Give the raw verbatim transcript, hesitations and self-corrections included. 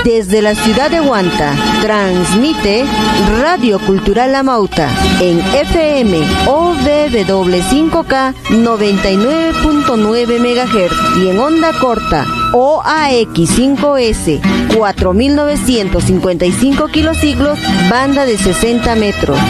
Desde la ciudad de Huanta, transmite Radio Cultural Amauta en F M O V W cinco K noventa y nueve punto nueve megahertz y en onda corta O A X cinco S cuatro mil novecientos cincuenta y cinco kilociclos, banda de sesenta metros.